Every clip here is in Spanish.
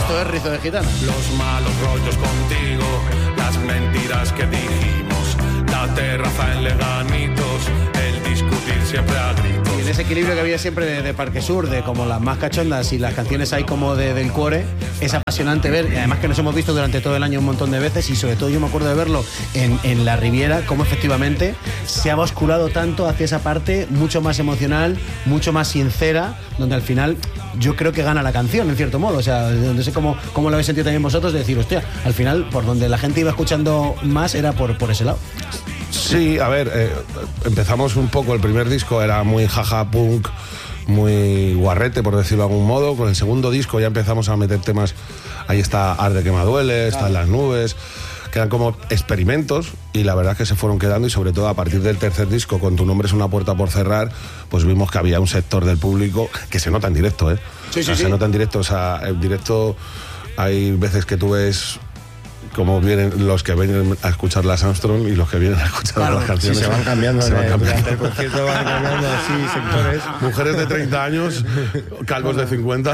Esto es Rizo de Gitana. Los malos rollos contigo, las mentiras que dijimos, la terraza en Leganitos, el discutir siempre a gritos. Y en ese equilibrio que había siempre de Parque Sur, de como las más cachondas y las canciones hay como del cuore, es apasionante ver, y además que nos hemos visto durante todo el año un montón de veces, y sobre todo yo me acuerdo de verlo en la Riviera, cómo efectivamente se ha basculado tanto hacia esa parte mucho más emocional, mucho más sincera, donde al final yo creo que gana la canción, en cierto modo. O sea, no sé cómo lo habéis sentido también vosotros, de decir, hostia, al final por donde la gente iba escuchando más era por ese lado. Sí, a ver, empezamos un poco, el primer disco era muy jaja punk, muy guarrete, por decirlo de algún modo. Con el segundo disco ya empezamos a meter temas, ahí está Arde que me duele, están Las nubes, que eran como experimentos, y la verdad es que se fueron quedando, y sobre todo a partir del tercer disco, con Tu nombre es una puerta por cerrar, pues vimos que había un sector del público que se nota en directo, Sí, se nota en directo, o sea, en directo hay veces que tú ves como vienen los que vienen a escuchar las Armstrong y los que vienen a escuchar las canciones. Sí, se van cambiando. Durante el concierto van cambiando así sectores. Mujeres de 30 años, calvos de 50.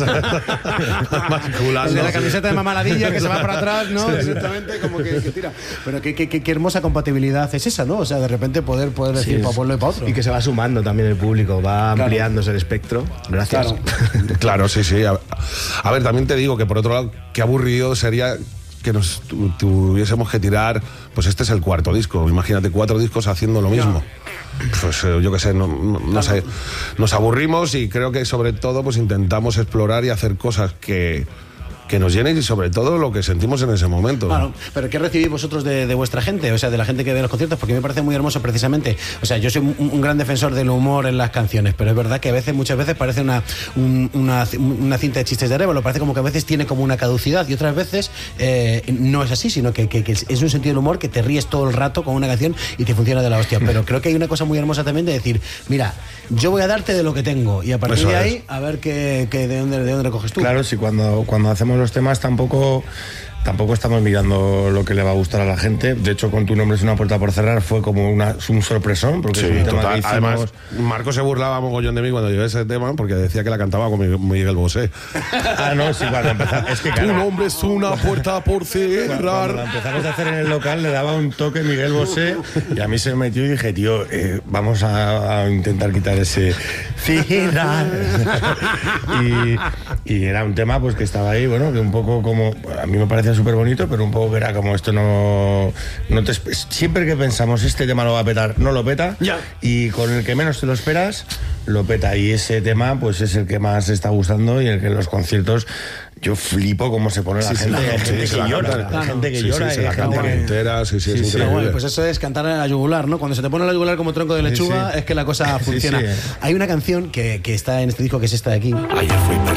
El de la camiseta de mamaladilla que se va para atrás, ¿no? Sí. Exactamente, como que tira. Pero qué hermosa compatibilidad es esa, ¿no? O sea, de repente poder decir para pueblo y para otro. Y que se va sumando también el público, va ampliándose el espectro. Gracias. Claro, sí. A ver, también te digo que por otro lado, qué aburrido sería que nos tuviésemos que tirar, pues este es el cuarto disco, imagínate 4 discos haciendo lo mismo. Pues yo qué sé, no sé, nos aburrimos, y creo que sobre todo pues intentamos explorar y hacer cosas que nos llenen, y sobre todo lo que sentimos en ese momento. Claro, pero ¿qué recibís vosotros de vuestra gente? O sea, de la gente que ve los conciertos, porque me parece muy hermoso precisamente. O sea, yo soy un gran defensor del humor en las canciones, pero es verdad que muchas veces parece una cinta de chistes de Arevalo, parece como que a veces tiene como una caducidad, y otras veces no es así, sino que es un sentido del humor que te ríes todo el rato con una canción y te funciona de la hostia. Pero creo que hay una cosa muy hermosa también de decir, mira, yo voy a darte de lo que tengo, y a partir de ahí a ver de dónde lo coges tú. Claro, si cuando hacemos los temas tampoco estamos mirando lo que le va a gustar a la gente. De hecho, con Tu nombre es una puerta por cerrar fue como un sorpresón, porque es un tema que hicimos. Además, Marco se burlaba mogollón de mí cuando llevé ese tema, porque decía que la cantaba con Miguel Bosé. No, sí, cuando empezamos. Es que claro, Tu nombre es una puerta por cerrar. Cuando la empezamos a hacer en el local, le daba un toque Miguel Bosé, y a mí se me metió y dije, tío, vamos a intentar quitar ese cerrar. y era un tema pues que estaba ahí, bueno, que un poco como, a mí me parecía súper bonito, pero un poco que era como esto siempre que pensamos este tema lo va a petar, no lo peta, y con el que menos te lo esperas lo peta, y ese tema pues es el que más está gustando, y el que en los conciertos yo flipo cómo se pone la gente. Hay gente que llora, hay gente que llora, la canta entera, es increíble. Bueno, pues eso es cantar a la yugular, ¿no? Cuando se te pone la yugular como tronco de lechuga, es que la cosa funciona. Hay una canción que está en este disco, que es esta de aquí. Ayer fui